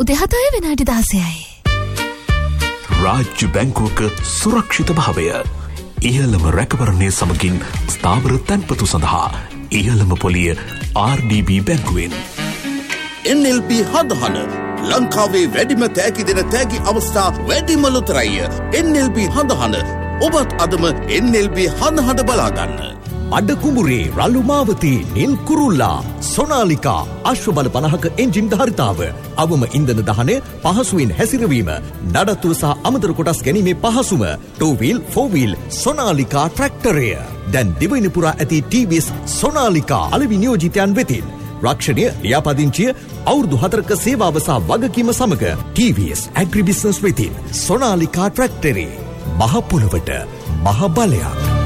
උදේ 7 විනාඩි 16යි. රාජ්‍ය බැංකුවක සුරක්ෂිත භාවය. ඉහළම රැකවරණය සමගින් ස්ථාවර තැන්පතු සඳහා ඉහළම පොලිය RDB බැංකුවෙන්. NLB හඳහන ලංකාවේ වැඩිම තෑගි දෙන තෑගි අවස්ථා වැඩිම ලොතරැය. NLB හඳහන ඔබත් අදම NLB හඳහන බලාගන්න. අඩ කුඹුරේ රළු මාවතී නිල් කුරුල්ලා සොනාලිකා අශ්වබල 50ක එන්ජින් ධාරිතාව අවම ඉන්ධන දහනය පහසුවෙන් හැසිරවීම නඩත්තුව සහ අමතර කොටස් ගැනීමේ පහසුම 2 wheel 4 wheel සොනාලිකා ට්‍රැක්ටරය දැන් දිවයින පුරා ඇති TVS සොනාලිකා අලෙවි නියෝජිතයන් වෙතින් රක්ෂණය ලියාපදිංචිය අවුරුදු 4ක සේවාව සහ වගකීම සමග TVS ඇග්‍රි බිස්නස් වෙතින් සොනාලිකා ට්‍රැක්ටරේ මහ පොළොවට මහ බලයක්.